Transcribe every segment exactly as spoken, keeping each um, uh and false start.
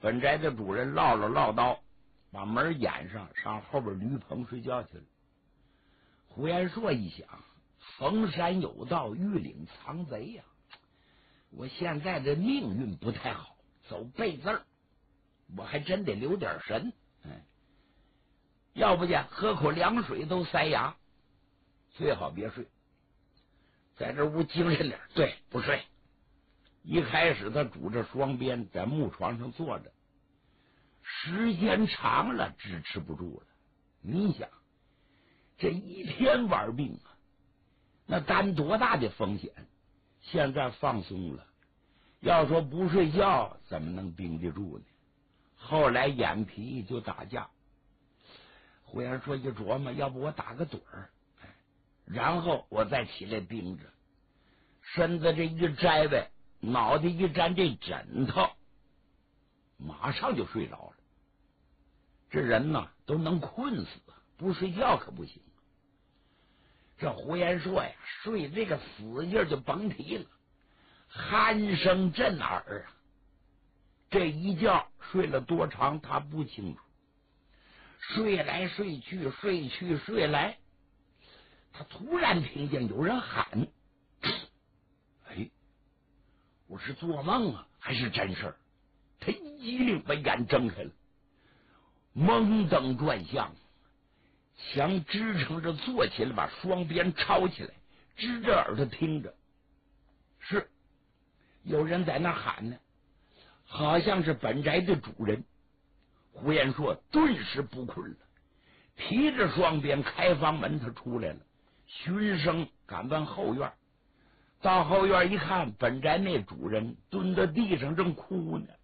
本宅的主人唠唠唠叨，把门掩上，上后边驴棚睡觉去了。胡延硕一想，逢山有道，玉岭藏贼呀、啊！我现在的命运不太好，走背字儿，我还真得留点神。哎，要不然喝口凉水都塞牙，最好别睡，在这屋精神点。对，不睡。一开始他拄着双鞭在木床上坐着，时间长了支持不住了。你想，这一天玩命啊，那担多大的风险？现在放松了，要说不睡觉，怎么能盯得住呢？后来眼皮就打架。胡延说一琢磨，要不我打个盹儿，然后我再起来盯着，身子这一摘呗，脑袋一沾这枕头，马上就睡着了。这人呢都能困死，不睡觉可不行。这胡延硕呀，睡这个死劲儿就甭提了，鼾声震耳啊。这一觉睡了多长他不清楚，睡来睡去，睡去睡来，他突然听见有人喊：“哎，我是做梦啊，还是真事儿？”他一灵把眼睁开了，蒙灯转向，想支撑着坐起来，把双鞭抄起来，支着耳朵听着。是有人在那喊呢，好像是本宅的主人。胡延硕顿时不困了，提着双鞭开房门，他出来了，循声赶往后院。到后院一看，本宅那主人蹲在地上正哭呢。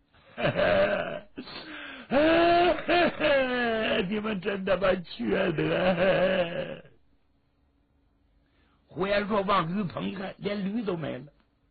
你们真他妈缺德！胡延硕往驴棚看，连驴都没了，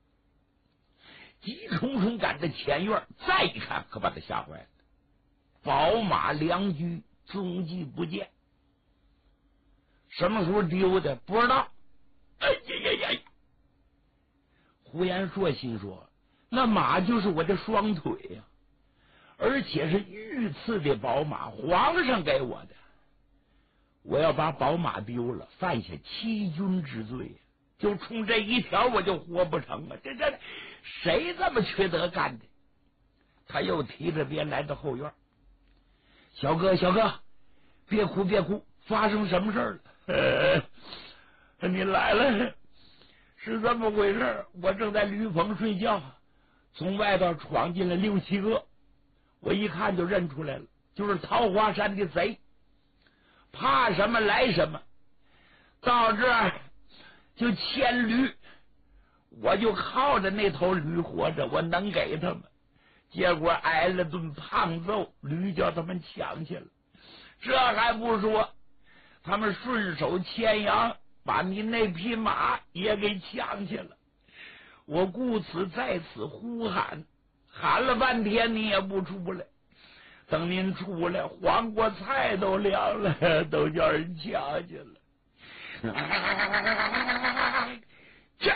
急冲冲赶到前院，再一看，可把他吓坏了。宝马良驹踪迹不见，什么时候丢的不知道。哎呀呀呀！胡延硕心说，那马就是我的双腿呀、啊，而且是御赐的宝马，皇上给我的。我要把宝马丢了，犯下欺君之罪，就冲这一条我就活不成啊！这这谁这么缺德干的？他又提着鞭来到后院。小哥小哥，别哭别哭，发生什么事了？呃，你来了，是这么回事，我正在驴棚睡觉，从外头闯进来六七个，我一看就认出来了，就是桃花山的贼，怕什么来什么，到这儿就牵驴，我就靠着那头驴活着，我能给他们，结果挨了顿胖揍，驴叫他们抢去了。这还不说，他们顺手牵羊，把您那匹马也给抢去了。我故此在此呼喊，喊了半天你也不出来，等您出来，黄瓜菜都凉了，都叫人抢去了。这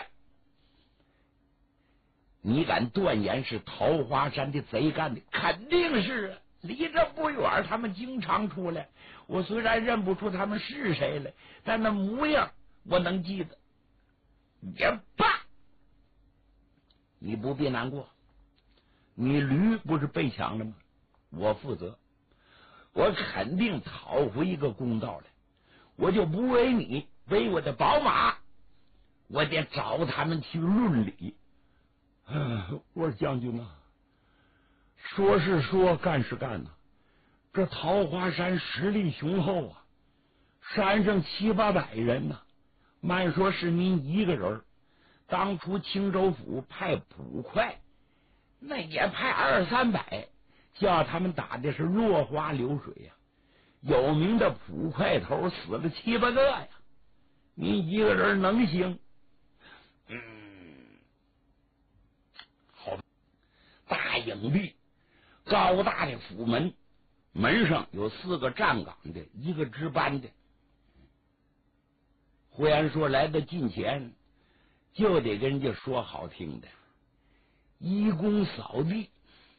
你敢断言是桃花山的贼干的？肯定是啊，离这不远，他们经常出来。我虽然认不出他们是谁来，但那模样我能记得。也罢，你不必难过，你驴不是被抢了吗？我负责，我肯定讨回一个公道来。我就不为你，为我的宝马，我得找他们去论理。我说将军啊，说是说，干是干呐、啊。这桃花山实力雄厚啊，山上七八百人呐、啊，慢说是您一个人。当初青州府派捕快，那也派二三百，叫他们打的是落花流水呀、啊。有名的捕快头死了七八个呀，您一个人能行？嗯。大影壁，高大的府门，门上有四个站岗的，一个值班的。胡延硕来到近前，就得跟人家说好听的，依公扫地，